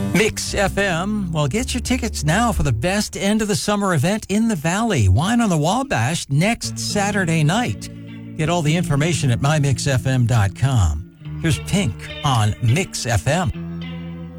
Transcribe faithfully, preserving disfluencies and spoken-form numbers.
Mix F M. Well, get your tickets now for the best end of the summer event in the Valley, Wine on the Wabash, next Saturday night. Get all the information at my mix f m dot com. Here's Pink on Mix F M.